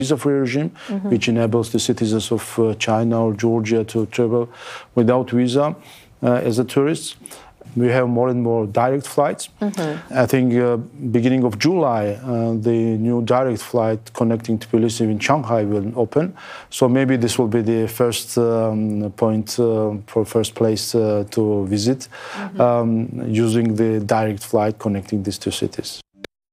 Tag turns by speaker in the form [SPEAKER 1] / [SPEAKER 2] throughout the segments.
[SPEAKER 1] visa-free regime, which enables the citizens of China or Georgia to travel without visa as a tourist. We have more and more direct flights. I think beginning of July, the new direct flight connecting Tbilisi in Shanghai will open. So maybe this will be the first point for first place to visit, using the direct flight connecting these two cities.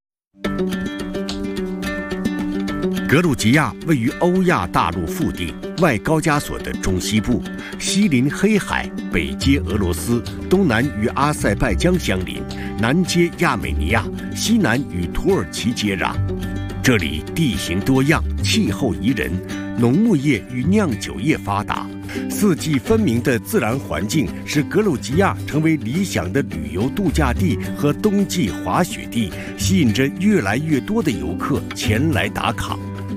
[SPEAKER 2] 格鲁吉亚位于欧亚大陆腹地外高加索的中西部，西临黑海，北接俄罗斯，东南与阿塞拜疆相邻，南接亚美尼亚，西南与土耳其接壤。这里地形多样，气候宜人，农牧业与酿酒业发达，四季分明的自然环境使格鲁吉亚成为理想的旅游度假地和冬季滑雪地，吸引着越来越多的游客前来打卡。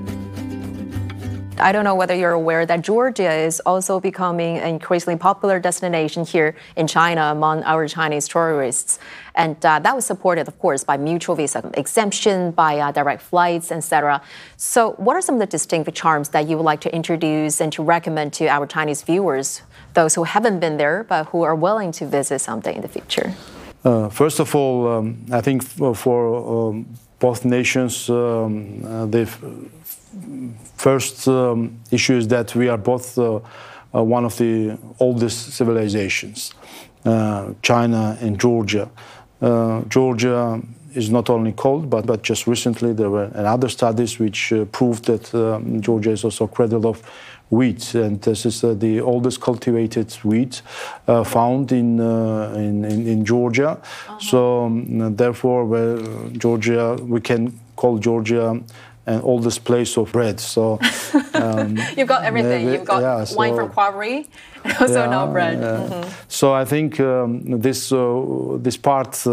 [SPEAKER 3] I don't know whether you're aware that Georgia is also becoming an increasingly popular destination here in China among our Chinese tourists. And that was supported, of course, by mutual visa exemption, by direct flights, etc. So what are some of the distinctive charms that you would like to introduce and to recommend to our Chinese viewers, those who haven't been there but who are willing to visit someday in the future?
[SPEAKER 1] First of all, I think for both nations, the first issue is that we are both one of the oldest civilizations, China and Georgia. Georgia is not only cold, but just recently there were other studies which proved that Georgia is also a cradle of wheat, and this is the oldest cultivated wheat found in Georgia. So therefore, Georgia, we can call Georgia an oldest place of bread. So
[SPEAKER 3] you've got everything. You've got wine from Quarry, and also now bread.
[SPEAKER 1] So I think this part,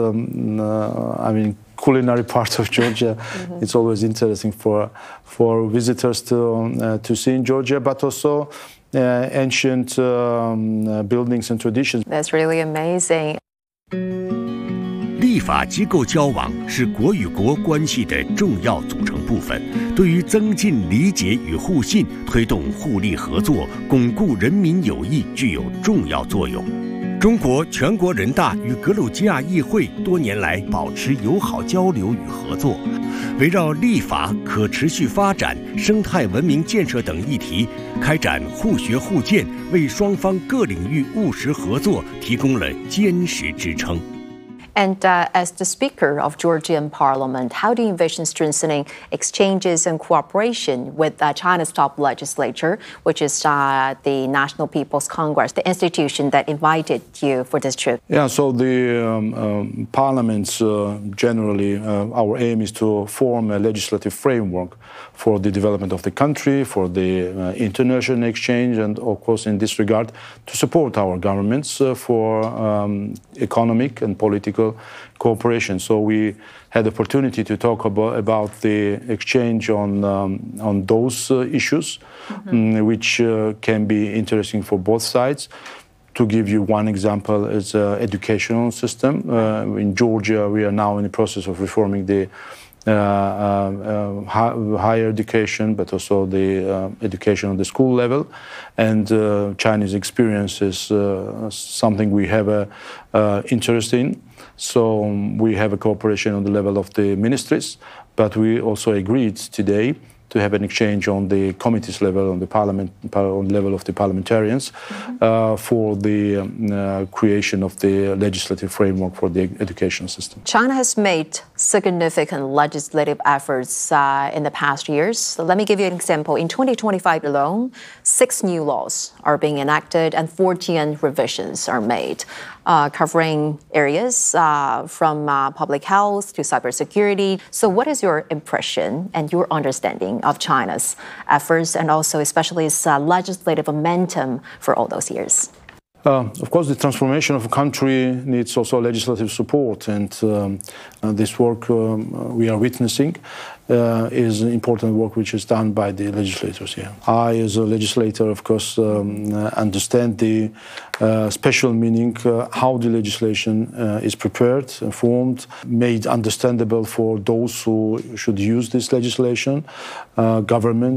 [SPEAKER 1] I mean, culinary part of Georgia, it's always interesting for visitors to see in Georgia, but also ancient buildings and traditions.
[SPEAKER 3] That's really amazing.
[SPEAKER 2] 立法机构交往是国与国关系的重要组成部分，对于增进理解与互信、推动互利合作、巩固人民友谊具有重要作用。中国全国人大与格鲁吉亚议会多年来保持友好交流与合作，围绕立法、可持续发展、生态文明建设等议题，开展互学互鉴，为双方各领域务实合作提供了坚实支撑。
[SPEAKER 3] And as the Speaker of Georgian Parliament, how do you envision strengthening exchanges and cooperation with China's top legislature, which is the National People's Congress, the institution that invited you for this trip?
[SPEAKER 1] Yeah, so the parliaments generally, our aim is to form a legislative framework for the development of the country, for the international exchange, and of course in this regard to support our governments for economic and political cooperation. So we had the opportunity to talk about the exchange on those issues, which can be interesting for both sides. To give you one example, is educational system. In Georgia, we are now in the process of reforming the higher education, but also the education on the school level. And Chinese experience is something we have an interest in. So we have a cooperation on the level of the ministries, but we also agreed today to have an exchange on the committees level, on the parliament, on the level of the parliamentarians, for the creation of the legislative framework for the education system.
[SPEAKER 3] China has made significant legislative efforts in the past years. So let me give you an example. In 2025 alone, 6 new laws are being enacted and 14 revisions are made, covering areas from public health to cybersecurity. So what is your impression and your understanding of China's efforts and also especially its legislative momentum for all those years?
[SPEAKER 1] Of course, the transformation of a country needs also legislative support, and this work we are witnessing is important work which is done by the legislators here. I, as a legislator, of course, understand the special meaning, how the legislation is prepared, formed, made understandable for those who should use this legislation, government,